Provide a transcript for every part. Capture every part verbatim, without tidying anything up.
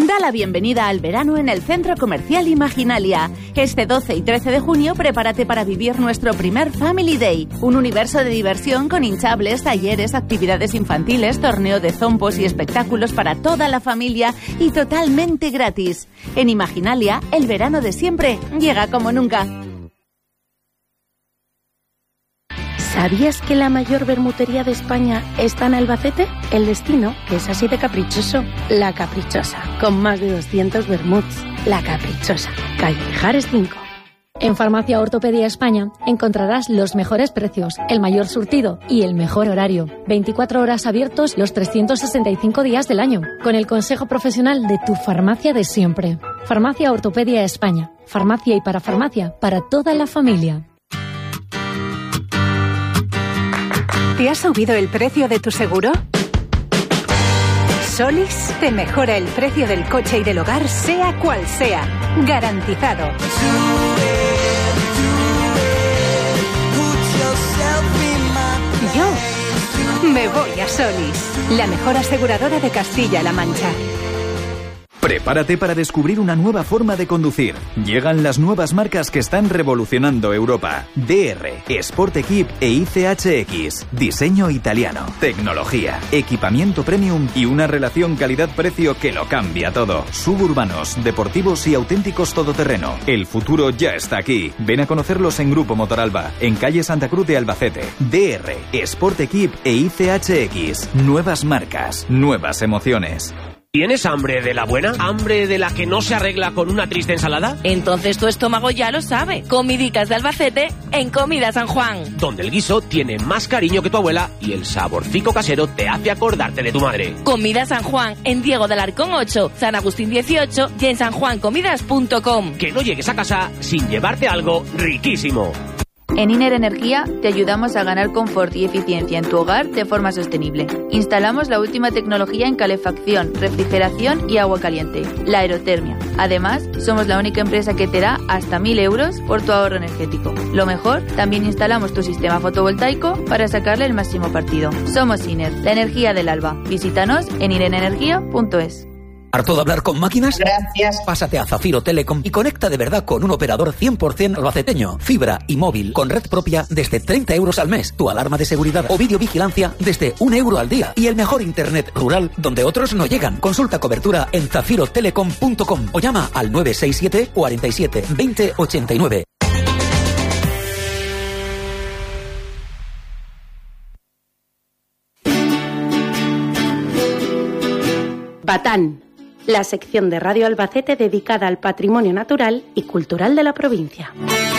Da la bienvenida al verano en el Centro Comercial Imaginalia. Este doce y trece de junio prepárate para vivir nuestro primer Family Day, un universo de diversión con hinchables, talleres, actividades infantiles, torneo de zompos y espectáculos para toda la familia y totalmente gratis. En Imaginalia, el verano de siempre llega como nunca. ¿Sabías que la mayor bermutería de España está en Albacete? El destino, que es así de caprichoso. La Caprichosa, con más de doscientos bermuts. La Caprichosa, calle Mijares cinco. En Farmacia Ortopedia España encontrarás los mejores precios, el mayor surtido y el mejor horario. veinticuatro horas abiertos los trescientos sesenta y cinco días del año, con el consejo profesional de tu farmacia de siempre. Farmacia Ortopedia España. Farmacia y parafarmacia para toda la familia. ¿Te ha subido el precio de tu seguro? Solís te mejora el precio del coche y del hogar, sea cual sea. Garantizado. Yo me voy a Solís, la mejor aseguradora de Castilla-La Mancha. Prepárate para descubrir una nueva forma de conducir. Llegan las nuevas marcas que están revolucionando Europa. D R, Sport Equip e I C H X. Diseño italiano, tecnología, equipamiento premium y una relación calidad-precio que lo cambia todo. Suburbanos, deportivos y auténticos todoterreno. El futuro ya está aquí. Ven a conocerlos en Grupo Motoralba, en calle Santa Cruz de Albacete. D R, Sport Equip e I C H X. Nuevas marcas, nuevas emociones. ¿Tienes hambre de la buena? ¿Hambre de la que no se arregla con una triste ensalada? Entonces tu estómago ya lo sabe. Comidicas de Albacete en Comida San Juan. Donde el guiso tiene más cariño que tu abuela y el saborcico casero te hace acordarte de tu madre. Comida San Juan en Diego de Alarcón ocho, San Agustín dieciocho y en san juan comidas punto com. Que no llegues a casa sin llevarte algo riquísimo. En Iner Energía te ayudamos a ganar confort y eficiencia en tu hogar de forma sostenible. Instalamos la última tecnología en calefacción, refrigeración y agua caliente, la aerotermia. Además, somos la única empresa que te da hasta mil euros por tu ahorro energético. Lo mejor, también instalamos tu sistema fotovoltaico para sacarle el máximo partido. Somos Iner, la energía del alba. Visítanos en irenenergia punto es. ¿Harto de hablar con máquinas? Gracias. Pásate a Zafiro Telecom y conecta de verdad con un operador cien por ciento albaceteño. Fibra y móvil con red propia desde treinta euros al mes. Tu alarma de seguridad o videovigilancia desde un euro al día. Y el mejor internet rural donde otros no llegan. Consulta cobertura en zafiro telecom punto com o llama al nueve seis siete, cuarenta y siete, veinte, ochenta y nueve. Batán, la sección de Radio Albacete dedicada al patrimonio natural y cultural de la provincia.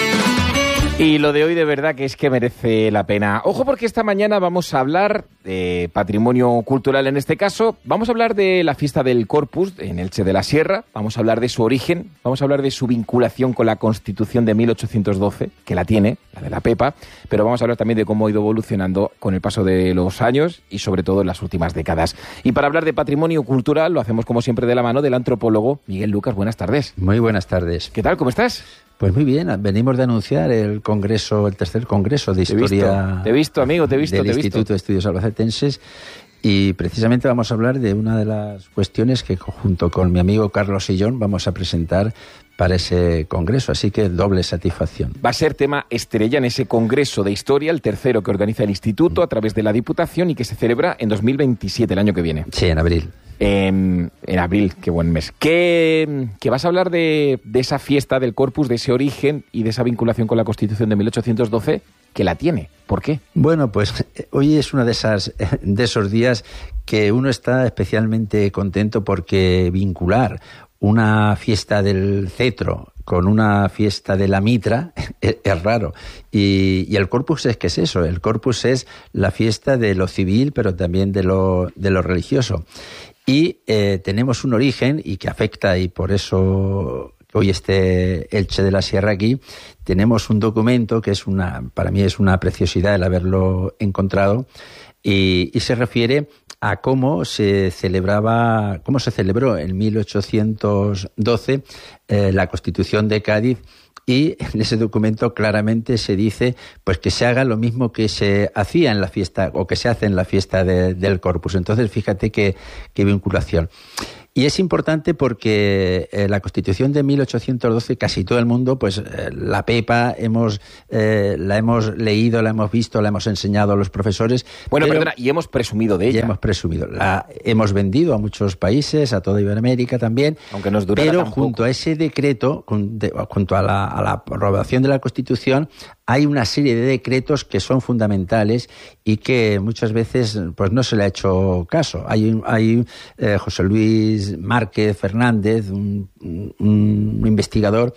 Y lo de hoy de verdad que es que merece la pena. Ojo, porque esta mañana vamos a hablar de patrimonio cultural en este caso. Vamos a hablar de la fiesta del Corpus en Elche de la Sierra. Vamos a hablar de su origen. Vamos a hablar de su vinculación con la Constitución de mil ochocientos doce, que la tiene, la de la Pepa. Pero vamos a hablar también de cómo ha ido evolucionando con el paso de los años y sobre todo en las últimas décadas. Y para hablar de patrimonio cultural lo hacemos como siempre de la mano del antropólogo Miguel Lucas. Buenas tardes. Muy buenas tardes. ¿Qué tal? ¿Cómo estás? Pues muy bien, venimos de anunciar el congreso, el tercer congreso de historia. Te he visto, amigo, te he visto. Del te he Instituto visto. de Estudios Albacetenses, y precisamente vamos a hablar de una de las cuestiones que junto con mi amigo Carlos Sillón vamos a presentar para ese congreso, así que doble satisfacción. Va a ser tema estrella en ese congreso de historia, el tercero que organiza el Instituto a través de la Diputación y que se celebra en dos mil veintisiete, el año que viene. Sí, en abril. Eh, en abril, qué buen mes. ¿Qué, qué vas a hablar de, de esa fiesta del Corpus, de ese origen y de esa vinculación con la Constitución de mil ochocientos doce que la tiene? ¿Por qué? Bueno, pues hoy es uno de, esas, de esos días que uno está especialmente contento porque vincular una fiesta del cetro con una fiesta de la mitra es, es raro. Y, y el Corpus es que es eso, el Corpus es la fiesta de lo civil, pero también de lo, de lo religioso. Y eh, tenemos un origen y que afecta, y por eso hoy este Elche de la Sierra aquí, tenemos un documento que es una, para mí es una preciosidad el haberlo encontrado, y, y se refiere a cómo se celebraba, cómo se celebró en mil ochocientos doce eh, la Constitución de Cádiz. Y en ese documento claramente se dice pues que se haga lo mismo que se hacía en la fiesta o que se hace en la fiesta de, del Corpus. Entonces, fíjate qué, qué vinculación. Y es importante porque eh, la Constitución de mil ochocientos doce, casi todo el mundo, pues eh, la pepa, hemos, eh, la hemos leído, la hemos visto, la hemos enseñado a los profesores. Bueno, pero, perdona, y hemos presumido de ella. Y hemos presumido. La hemos vendido a muchos países, a toda Iberoamérica también. Aunque nos durara Pero tan junto poco. a ese decreto, junto a la, a la aprobación de la Constitución, hay una serie de decretos que son fundamentales y que muchas veces pues no se le ha hecho caso. Hay, hay eh, José Luis Márquez Fernández, un, un investigador,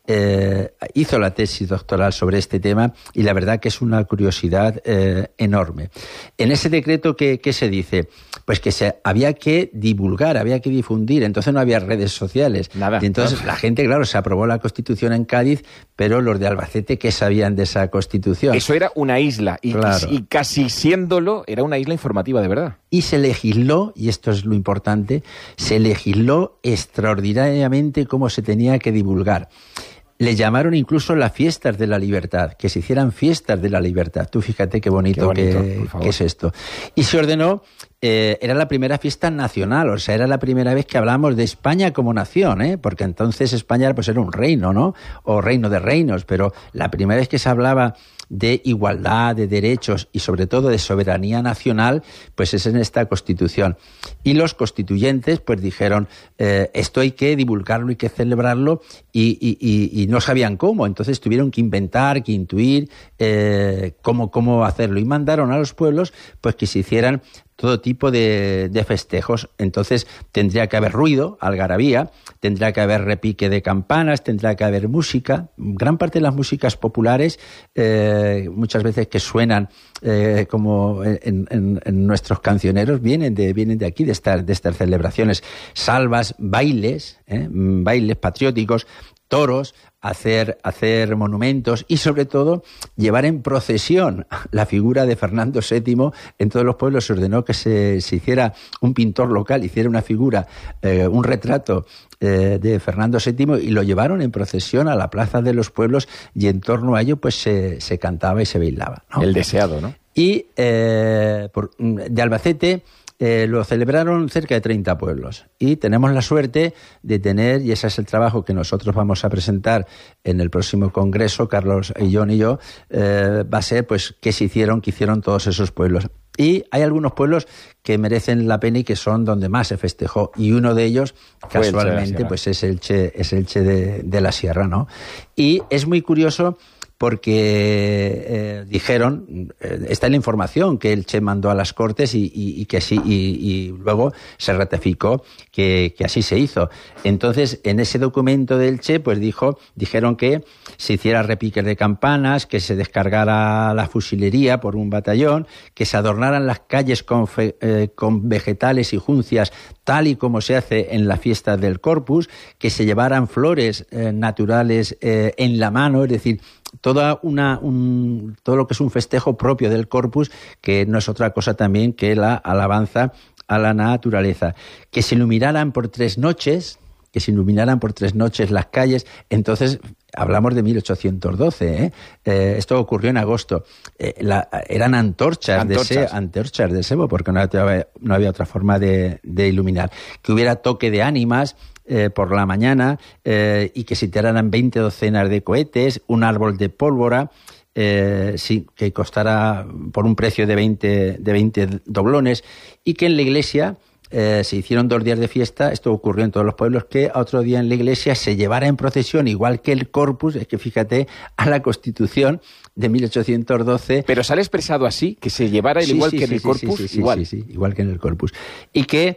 eh, hizo la tesis doctoral sobre este tema y la verdad que es una curiosidad eh, enorme. En ese decreto, ¿qué, qué se dice? Pues que se, había que divulgar, había que difundir, entonces no había redes sociales. Nada. Y entonces No. la gente, claro, se aprobó la Constitución en Cádiz, pero los de Albacete, ¿qué sabían de esa Constitución? Eso era una isla, y, Claro. y casi siéndolo, era una isla informativa, de verdad. Y se legisló, y esto es lo importante, se legisló extraordinariamente cómo se tenía que divulgar. Le llamaron incluso las fiestas de la libertad, que se hicieran fiestas de la libertad. Tú fíjate qué bonito, Qué bonito, que, por favor. que es esto. Y se ordenó, eh, era la primera fiesta nacional, o sea, era la primera vez que hablamos de España como nación, ¿eh? Porque entonces España pues era un reino, ¿no? O reino de reinos, pero la primera vez que se hablaba de igualdad, de derechos y sobre todo de soberanía nacional, pues es en esta Constitución. Y los constituyentes pues dijeron, eh, esto hay que divulgarlo, hay que celebrarlo, y, y, y, y no sabían cómo, entonces tuvieron que inventar, que intuir eh, cómo, cómo hacerlo, y mandaron a los pueblos pues que se hicieran todo tipo de, de festejos. Entonces tendría que haber ruido, algarabía, tendría que haber repique de campanas, tendría que haber música. Gran parte de las músicas populares, eh, muchas veces que suenan eh, como en, en, en nuestros cancioneros, vienen de, vienen de aquí, de estas, de estas celebraciones. Salvas, bailes, eh, bailes patrióticos, toros, hacer, hacer monumentos y sobre todo llevar en procesión la figura de Fernando séptimo. En todos los pueblos se ordenó que se, se hiciera un pintor local, hiciera una figura, eh, un retrato eh, de Fernando séptimo, y lo llevaron en procesión a la plaza de los pueblos, y en torno a ello pues se, se cantaba y se bailaba, ¿no? El deseado, ¿no? Y eh, por, de Albacete Eh, lo celebraron cerca de treinta pueblos, y tenemos la suerte de tener, y ese es el trabajo que nosotros vamos a presentar en el próximo congreso, Carlos Illón y yo, eh, va a ser pues qué se hicieron, qué hicieron todos esos pueblos. Y hay algunos pueblos que merecen la pena y que son donde más se festejó, y uno de ellos Fue casualmente pues es Elche, es Elche de, de la Sierra, ¿no? Y es muy curioso porque eh, dijeron, eh, está en la información que Elche mandó a las Cortes y, y, y que sí, y, y luego se ratificó que, que así se hizo. Entonces, en ese documento de Elche, pues dijo, dijeron que se hiciera repiques de campanas, que se descargara la fusilería por un batallón, que se adornaran las calles con, fe, eh, con vegetales y juncias, tal y como se hace en la fiesta del Corpus, que se llevaran flores eh, naturales eh, en la mano, es decir, toda una un, todo lo que es un festejo propio del Corpus, que no es otra cosa también que la alabanza a la naturaleza. Que se iluminaran por tres noches, que se iluminaran por tres noches las calles. Entonces, hablamos de mil ochocientos doce, ¿eh? Eh, esto ocurrió en agosto. Eh, la, eran antorchas, antorchas. De, se, antorchas de sebo, porque no había, no había otra forma de, de iluminar. Que hubiera toque de ánimas eh, por la mañana, eh, y que se tiraran veinte docenas de cohetes, un árbol de pólvora, eh, sí, que costara por un precio de veinte, de veinte doblones, y que en la iglesia Eh, se hicieron dos días de fiesta. Esto ocurrió en todos los pueblos, que a otro día en la iglesia se llevara en procesión, igual que el Corpus, es que fíjate, a la Constitución de mil ochocientos doce. Pero sale expresado así, que se llevara sí, igual sí, que sí, en el sí, Corpus, sí, sí, igual. Sí, sí, igual que en el Corpus. Y que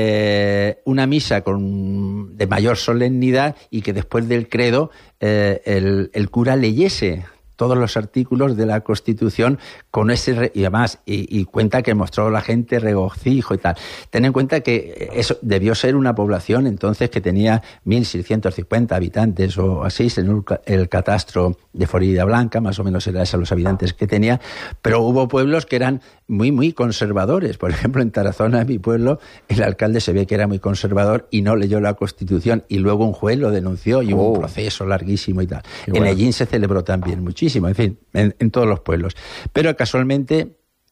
eh, una misa con de mayor solemnidad, y que después del credo eh, el, el cura leyese todos los artículos de la Constitución con ese re, y además y, y cuenta que mostró la gente regocijo y tal. Ten en cuenta que eso debió ser una población entonces que tenía mil seiscientos cincuenta habitantes o así, según el catastro de Florida Blanca, más o menos eran esos los habitantes que tenía, pero hubo pueblos que eran muy, muy conservadores. Por ejemplo, en Tarazona, mi pueblo, el alcalde se ve que era muy conservador y no leyó la Constitución, y luego un juez lo denunció y hubo oh. un proceso larguísimo y tal. Qué en bueno. Ellín se celebró también muchísimo, en fin, en, en todos los pueblos. Pero casualmente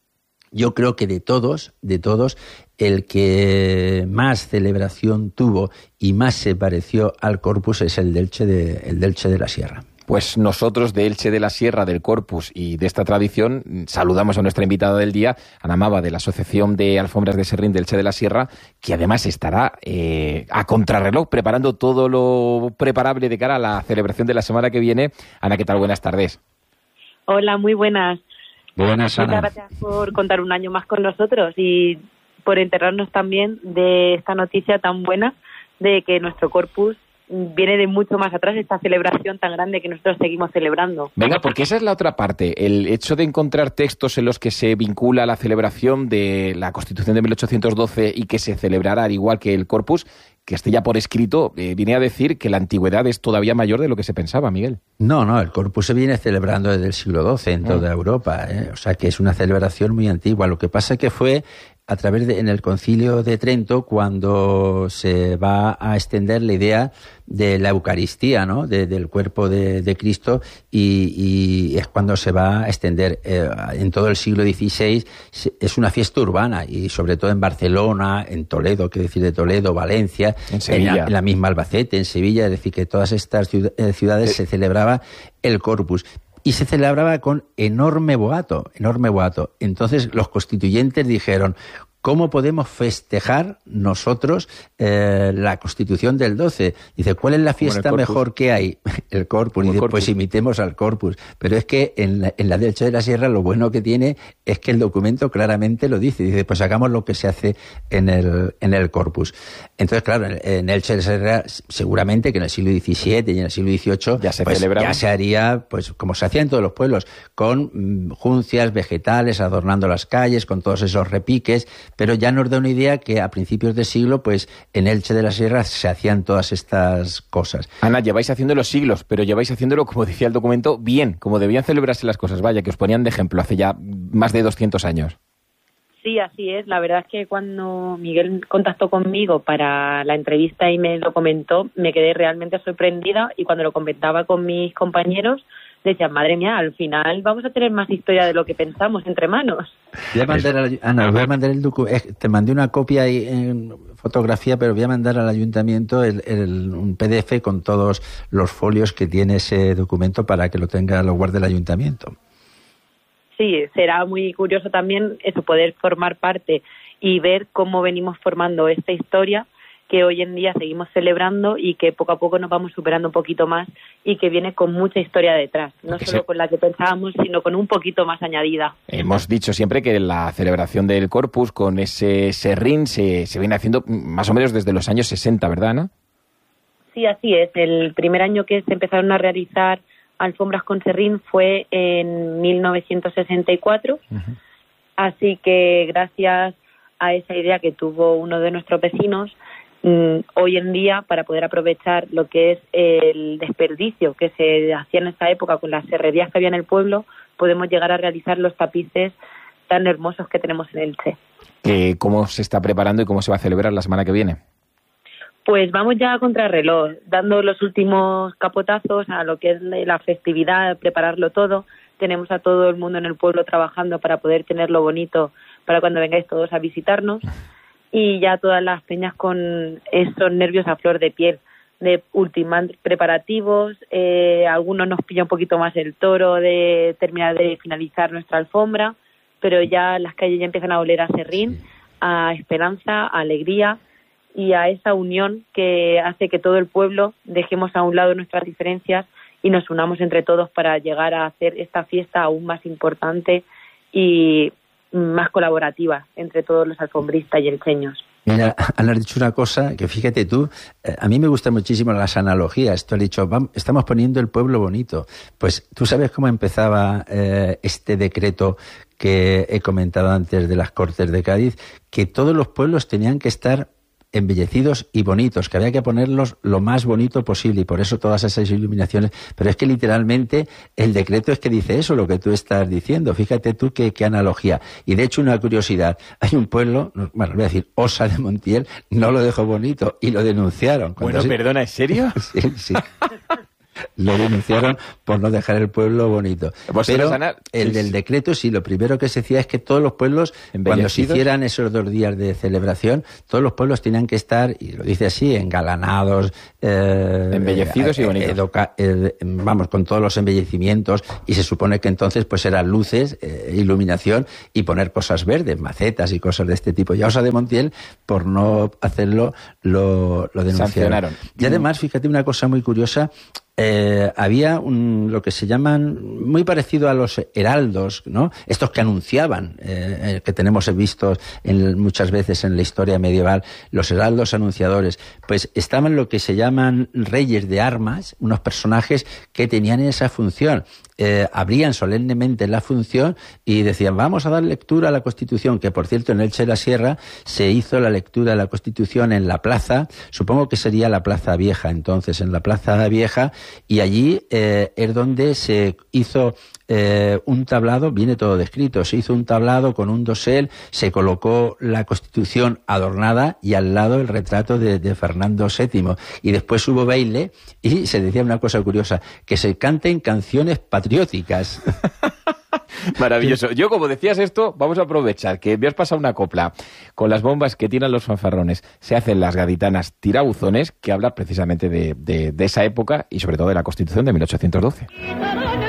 yo creo que de todos, de todos, el que más celebración tuvo y más se pareció al Corpus es el de Elche de, el de Elche de la Sierra. Pues nosotros de Elche de la Sierra, del Corpus y de esta tradición, saludamos a nuestra invitada del día, Ana Mava, de la Asociación de Alfombras de Serrín de Elche de la Sierra, que además estará eh, a contrarreloj preparando todo lo preparable de cara a la celebración de la semana que viene. Ana, ¿qué tal? Buenas tardes. Hola, muy buenas. Buenas, Ana. Muchas gracias por contar un año más con nosotros y por enterarnos también de esta noticia tan buena de que nuestro Corpus viene de mucho más atrás, esta celebración tan grande que nosotros seguimos celebrando. Venga, porque esa es la otra parte, el hecho de encontrar textos en los que se vincula la celebración de la Constitución de mil ochocientos doce y que se celebrará al igual que el Corpus, que esté ya por escrito, eh, viene a decir que la antigüedad es todavía mayor de lo que se pensaba, Miguel. No, no, el Corpus se viene celebrando desde el siglo doce en toda mm. Europa, ¿eh? O sea que es una celebración muy antigua. Lo que pasa es que fue a través de, en el Concilio de Trento, cuando se va a extender la idea de la Eucaristía, ¿no? De, del cuerpo de, de Cristo, y, y es cuando se va a extender. Eh, en todo el siglo dieciséis es una fiesta urbana, y sobre todo en Barcelona, en Toledo, quiero decir de Toledo, Valencia, en Sevilla, en la, en la misma Albacete, en Sevilla, es decir, que todas estas ciudades eh. se celebraba el Corpus. Y se celebraba con enorme boato, enorme boato. Entonces los constituyentes dijeron, ¿cómo podemos festejar nosotros eh, la Constitución del doce? Dice, ¿cuál es la fiesta mejor que hay? El Corpus. Y dice, pues imitemos al Corpus. Pero es que en la, en la de Elche de la Sierra lo bueno que tiene es que el documento claramente lo dice. Dice, pues hagamos lo que se hace en el, en el Corpus. Entonces, claro, en, en Elche de la Sierra seguramente que en el siglo diecisiete y en el siglo dieciocho ya se, pues, ya se haría, pues como se hacía en todos los pueblos, con mm, juncias, vegetales, adornando las calles, con todos esos repiques. Pero ya nos da una idea que a principios de siglo, pues en Elche de la Sierra se hacían todas estas cosas. Ana, lleváis haciéndolo siglos, pero lleváis haciéndolo, como decía el documento, bien, como debían celebrarse las cosas. Vaya, que os ponían de ejemplo hace ya más de doscientos años. Sí, así es. La verdad es que cuando Miguel contactó conmigo para la entrevista y me lo comentó, me quedé realmente sorprendida, y cuando lo comentaba con mis compañeros, decían, madre mía, al final vamos a tener más historia de lo que pensamos entre manos. Voy a mandar al, Ana, os voy a mandar el documento. Te mandé una copia ahí en fotografía, pero voy a mandar al ayuntamiento el, el, un P D F con todos los folios que tiene ese documento para que lo tenga, lo guarde el ayuntamiento. Sí, será muy curioso también eso, poder formar parte y ver cómo venimos formando esta historia que hoy en día seguimos celebrando y que poco a poco nos vamos superando un poquito más, y que viene con mucha historia detrás, no Porque solo se... con la que pensábamos, sino con un poquito más añadida. Hemos dicho siempre que la celebración del Corpus con ese serrín se, se viene haciendo más o menos desde los años sesenta, ¿verdad, Ana? Sí, así es. El primer año que se empezaron a realizar alfombras con serrín fue en mil novecientos sesenta y cuatro, uh-huh. Así que gracias a esa idea que tuvo uno de nuestros vecinos, Mm, hoy en día, para poder aprovechar lo que es el desperdicio que se hacía en esa época con las serrerías que había en el pueblo, podemos llegar a realizar los tapices tan hermosos que tenemos en Elche. Eh, ¿Cómo se está preparando y cómo se va a celebrar la semana que viene? Pues vamos ya a contrarreloj, dando los últimos capotazos a lo que es la festividad, prepararlo todo. Tenemos a todo el mundo en el pueblo trabajando para poder tenerlo bonito para cuando vengáis todos a visitarnos. Y ya todas las peñas con esos nervios a flor de piel, de ultimar preparativos, eh, algunos nos pilla un poquito más el toro de terminar de finalizar nuestra alfombra, pero ya las calles ya empiezan a oler a serrín, a esperanza, a alegría y a esa unión que hace que todo el pueblo dejemos a un lado nuestras diferencias y nos unamos entre todos para llegar a hacer esta fiesta aún más importante y más colaborativa entre todos los alfombristas y elcheños. Mira, Ana, has dicho una cosa que fíjate tú, eh, a mí me gustan muchísimo las analogías. Tú has dicho, vamos, estamos poniendo el pueblo bonito. Pues tú sabes cómo empezaba eh, este decreto que he comentado antes de las Cortes de Cádiz, que todos los pueblos tenían que estar embellecidos y bonitos, que había que ponerlos lo más bonito posible, y por eso todas esas iluminaciones. Pero es que literalmente el decreto es que dice eso, lo que tú estás diciendo. Fíjate tú qué, qué analogía. Y de hecho, una curiosidad, hay un pueblo, bueno, voy a decir, Osa de Montiel, no lo dejó bonito y lo denunciaron. Bueno, sí, perdona, ¿en serio? Sí, sí. lo denunciaron por no dejar el pueblo bonito. Pero Ana, el sí, del decreto, sí, lo primero que se decía es que todos los pueblos, cuando se hicieran esos dos días de celebración, todos los pueblos tenían que estar, y lo dice así, engalanados, eh, embellecidos eh, y bonitos. Educa, eh, vamos, con todos los embellecimientos, y se supone que entonces pues eran luces, eh, iluminación, y poner cosas verdes, macetas y cosas de este tipo. Ya Osa de Montiel, por no hacerlo, lo, lo denunciaron. Sancionaron. Y además, fíjate una cosa muy curiosa, eh, había un, lo que se llaman, muy parecido a los heraldos, ¿no? Estos que anunciaban, eh, que tenemos vistos en, muchas veces en la historia medieval, los heraldos anunciadores, pues estaban lo que se llaman reyes de armas, unos personajes que tenían esa función. Eh, abrían solemnemente la función y decían, vamos a dar lectura a la Constitución, que por cierto en Elche de la Sierra se hizo la lectura de la Constitución en la plaza, supongo que sería la Plaza Vieja entonces, en la Plaza Vieja, y allí eh, es donde se hizo eh, un tablado, viene todo descrito, se hizo un tablado con un dosel, se colocó la Constitución adornada y al lado el retrato de, de Fernando séptimo, y después hubo baile y se decía una cosa curiosa, que se canten canciones patrióticas. Maravilloso. Yo, como decías esto, vamos a aprovechar que me has pasado una copla con las bombas que tiran los fanfarrones. Se hacen las gaditanas tirabuzones, que habla precisamente de, de, de esa época y sobre todo de la Constitución de mil ochocientos doce.